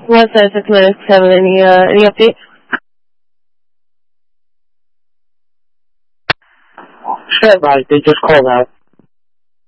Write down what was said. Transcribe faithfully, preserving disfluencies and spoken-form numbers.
One seven six minutes seven. Any uh any update? Stand by. They just called out.